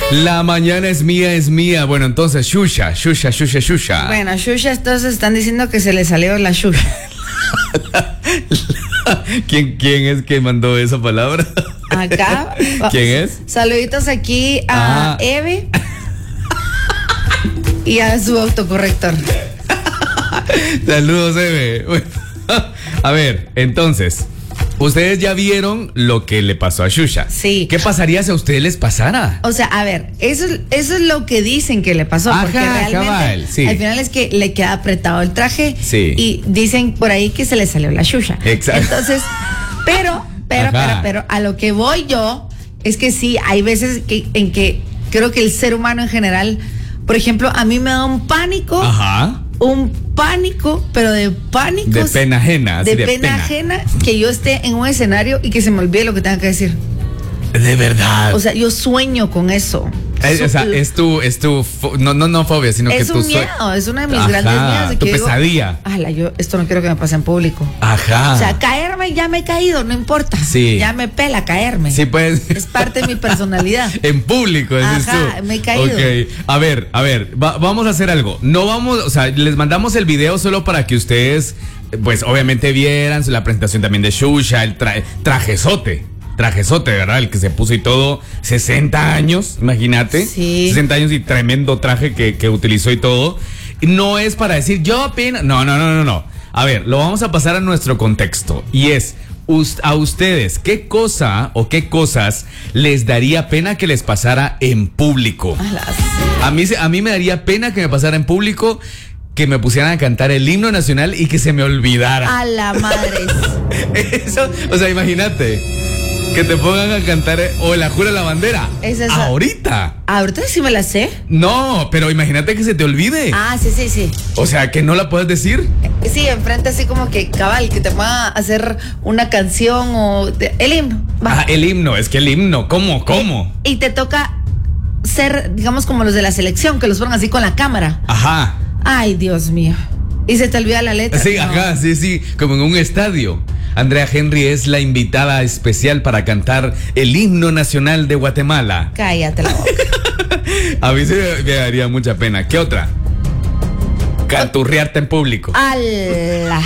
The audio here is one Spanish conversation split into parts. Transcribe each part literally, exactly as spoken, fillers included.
La mañana es mía, es mía. Bueno, entonces, Xuxa, Xuxa, Xuxa, Xuxa. Bueno, Xuxa, entonces están diciendo que se le salió la Xuxa. ¿Quién, ¿Quién es que mandó esa palabra? Acá. ¿Quién es? Saluditos aquí a Ah. Eve y a su autocorrector. Saludos, Eve. Bueno, a ver, entonces, ustedes ya vieron lo que le pasó a Xuxa. Sí. ¿Qué pasaría si a ustedes les pasara? O sea, a ver, eso, es- eso es lo que dicen que le pasó. Ajá, porque realmente cabal, sí. al final es que le queda apretado el traje. Sí. Y dicen por ahí que se le salió la Xuxa. Exacto. Entonces, pero, pero, pero, Ajá. pero, a lo que voy yo es que sí, hay veces que, en que creo que el ser humano en general, por ejemplo, a mí me da un pánico. Ajá. Un pánico, pero de pánico. De pena ajena. así De, de pena, ajena que yo esté en un escenario y que se me olvide lo que tenga que decir. De verdad. O sea, yo sueño con eso. Es, o sea, Su- es tu, es tu, fo- no, no, no fobia, sino es que tu un sue- miedo, es una de mis Ajá, grandes miedos. de tu que digo, pesadilla. "Ala, yo esto no quiero que me pase en público. Ajá. O sea, caerme ya me he caído, no importa. Sí. Ya me pela caerme. Sí, pues. Es parte de mi personalidad. En público, dices Ajá, tú. me he caído. Ok, a ver, a ver, va- vamos a hacer algo. No vamos, o sea, les mandamos el video solo para que ustedes, pues, obviamente vieran la presentación también de Xuxa, el tra- trajezote. Trajezote, ¿verdad? El que se puso y todo, sesenta años, imagínate. Sí. sesenta años y tremendo traje que, que utilizó y todo. No es para decir, yo apenas. No, no, no, no, no. A ver, lo vamos a pasar a nuestro contexto. Y es, us- a ustedes, ¿qué cosa o qué cosas les daría pena que les pasara en público? Ala, A mí, se- a mí me daría pena que me pasara en público, que me pusieran a cantar el himno nacional y que se me olvidara. a la madre. Eso, o sea, imagínate. Que te pongan a cantar eh, o la jura de la bandera. Es esa. Ahorita. Ahorita sí me la sé. No, pero imagínate que se te olvide. Ah, sí, sí, sí. O sea, que no la puedes decir. Sí, enfrente así como que cabal, que te va a hacer una canción o de- el himno. Va. Ah, el himno, es que el himno, ¿cómo? ¿Cómo? Y te toca ser, digamos, como los de la selección, que los ponen así con la cámara. Ajá. Ay, Dios mío. Y se te olvida la letra. Sí, No. ajá, sí, sí, como en un estadio. Andrea Henry es la invitada especial para cantar el himno nacional de Guatemala. Cállate la boca. A mí se me daría mucha pena. ¿Qué otra? Canturrearte en público. ¡Ala!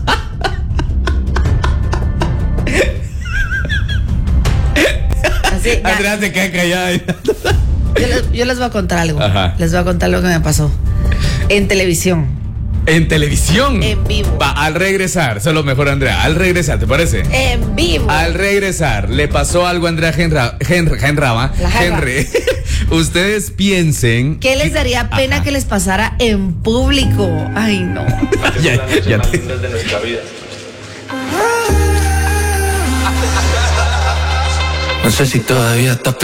Así, ya. Andrea se queda callada. Yo, les, yo les voy a contar algo. Ajá. Les voy a contar lo que me pasó. En televisión. En televisión. En vivo. Va, al regresar, eso es lo mejor, Andrea. Al regresar, ¿te parece? En vivo. Al regresar, le pasó algo a Andrea Genra, Henry, Genraba, La Genra. Henry. Ustedes piensen. ¿Qué les daría pena Ajá. que les pasara en público? Ay, no. Ya, ya te- de nuestra vida. No sé si todavía estás